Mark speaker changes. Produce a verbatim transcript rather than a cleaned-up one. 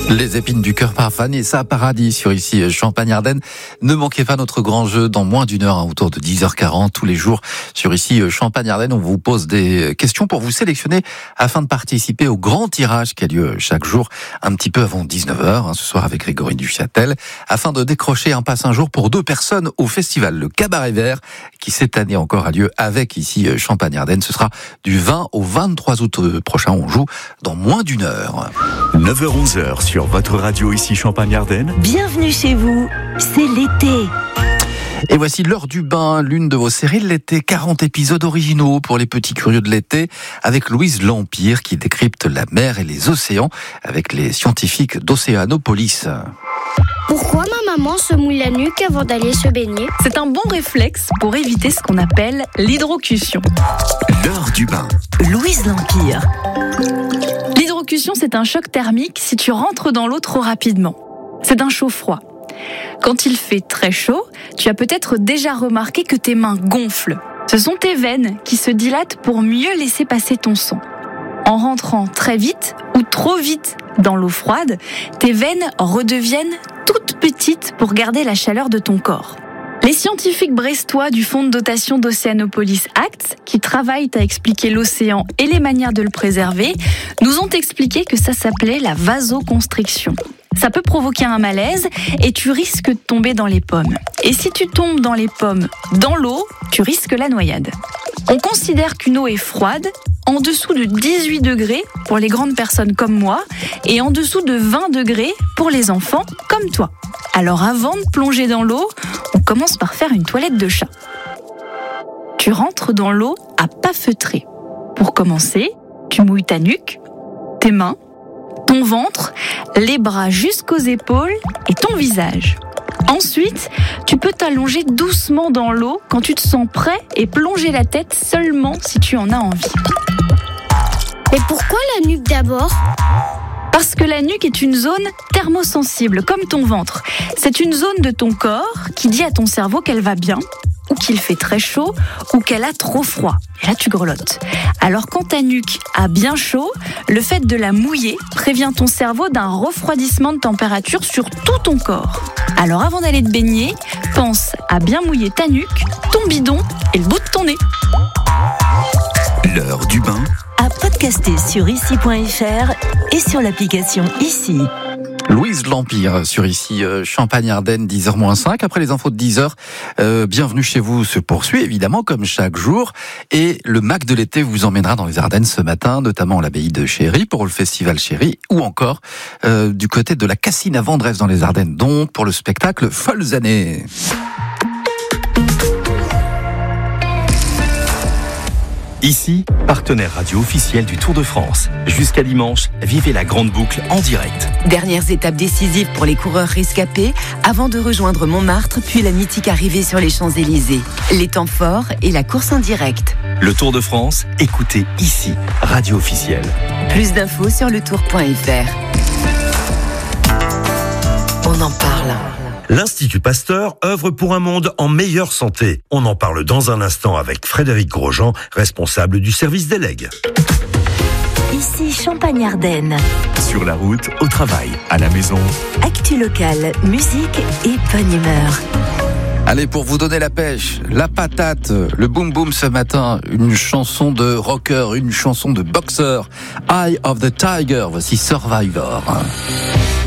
Speaker 1: Les épines du cœur par Vanessa Paradis sur ici Champagne-Ardenne. Ne manquez pas notre grand jeu dans moins d'une heure, hein, autour de dix heures quarante tous les jours sur ici Champagne-Ardenne. On vous pose des questions pour vous sélectionner afin de participer au grand tirage qui a lieu chaque jour un petit peu avant dix-neuf heures, hein, ce soir avec Grégory Duchâtel, afin de décrocher un pass un jour pour deux personnes au festival Le Cabaret Vert qui cette année encore a lieu avec ici Champagne-Ardenne. Ce sera du vingt au vingt-trois août prochain. On joue dans moins d'une heure.
Speaker 2: neuf heures onze heures sur votre radio ici Champagne-Ardenne.
Speaker 3: Bienvenue chez vous, c'est l'été.
Speaker 1: Et voici l'heure du bain, l'une de vos séries de l'été, quarante épisodes originaux pour les petits curieux de l'été, avec Louise Lampire qui décrypte la mer et les océans avec les scientifiques d'Océanopolis.
Speaker 4: Pourquoi ma maman se mouille la nuque avant d'aller se baigner ?
Speaker 5: C'est un bon réflexe pour éviter ce qu'on appelle l'hydrocution.
Speaker 2: L'heure du bain.
Speaker 3: Louise Lampire.
Speaker 5: L'hydrocution, c'est un choc thermique si tu rentres dans l'eau trop rapidement. C'est un chaud-froid. Quand il fait très chaud, tu as peut-être déjà remarqué que tes mains gonflent. Ce sont tes veines qui se dilatent pour mieux laisser passer ton sang. En rentrant très vite ou trop vite dans l'eau froide, tes veines redeviennent toutes petites pour garder la chaleur de ton corps. Les scientifiques brestois du fonds de dotation d'Océanopolis Acts, qui travaillent à expliquer l'océan et les manières de le préserver, nous ont expliqué que ça s'appelait la vasoconstriction. Ça peut provoquer un malaise et tu risques de tomber dans les pommes. Et si tu tombes dans les pommes dans l'eau, tu risques la noyade. On considère qu'une eau est froide en dessous de dix-huit degrés pour les grandes personnes comme moi et en dessous de vingt degrés pour les enfants comme toi. Alors avant de plonger dans l'eau, on commence par faire une toilette de chat. Tu rentres dans l'eau à pas feutrer. Pour commencer, tu mouilles ta nuque, tes mains, ton ventre, les bras jusqu'aux épaules et ton visage. Ensuite, tu peux t'allonger doucement dans l'eau quand tu te sens prêt et plonger la tête seulement si tu en as envie.
Speaker 4: Mais pourquoi la nuque d'abord ?
Speaker 5: Parce que la nuque est une zone thermosensible, comme ton ventre. C'est une zone de ton corps qui dit à ton cerveau qu'elle va bien, ou qu'il fait très chaud, ou qu'elle a trop froid. Et là, tu grelottes. Alors, quand ta nuque a bien chaud, le fait de la mouiller prévient ton cerveau d'un refroidissement de température sur tout ton corps. Alors, avant d'aller te baigner, pense à bien mouiller ta nuque, ton bidon et le bout de ton nez.
Speaker 2: L'heure du bain.
Speaker 3: À podcaster sur ici point f r et sur l'application Ici.
Speaker 1: Louise Lampire sur ici euh, Champagne-Ardenne, dix heures moins cinq. Après les infos de dix heures, euh, bienvenue chez vous se poursuit évidemment comme chaque jour. Et le Mac de l'été vous emmènera dans les Ardennes ce matin, notamment à l'abbaye de Chéry pour le festival Chéry, ou encore euh, du côté de la Cassine à Vendresse dans les Ardennes, donc pour le spectacle Folles années.
Speaker 2: Ici, partenaire radio officiel du Tour de France. Jusqu'à dimanche, vivez la grande boucle en direct.
Speaker 6: Dernières étapes décisives pour les coureurs rescapés avant de rejoindre Montmartre puis la mythique arrivée sur les Champs-Élysées. Les temps forts et la course en direct.
Speaker 2: Le Tour de France, écoutez ici, radio officielle.
Speaker 6: Plus d'infos sur le tour point f r. On en parle.
Speaker 7: L'Institut Pasteur œuvre pour un monde en meilleure santé. On en parle dans un instant avec Frédéric Grosjean, responsable du service des legs.
Speaker 3: Ici Champagne-Ardenne.
Speaker 2: Sur la route, au travail, à la maison.
Speaker 3: Actu locale, musique et bonne humeur.
Speaker 1: Allez, pour vous donner la pêche, la patate, le boom boom ce matin, une chanson de rocker, une chanson de boxeur. Eye of the Tiger, voici Survivor.